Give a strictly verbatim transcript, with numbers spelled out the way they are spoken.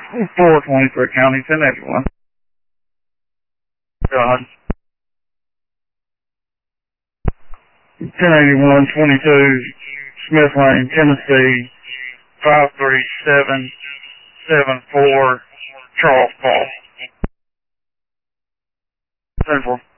four twenty-three County, ten eighty-one. God. ten eighty-one twenty-two, Smith Lane, Tennessee, five three seven seven four, Charles Paul. Central.